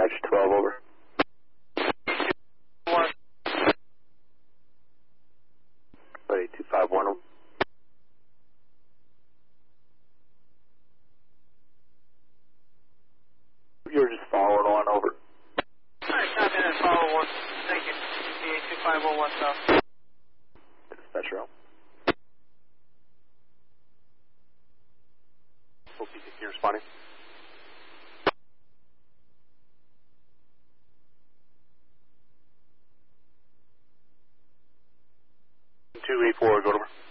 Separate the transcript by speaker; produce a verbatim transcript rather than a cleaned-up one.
Speaker 1: Dispatch twelve, over.
Speaker 2: One.
Speaker 1: Buddy, two five one. You're just following on, over.
Speaker 2: Alright, copy that, follow one. Thank you. D A two five one one South.
Speaker 1: Dispatch row.
Speaker 3: Full P C C responding. two eight four, go over.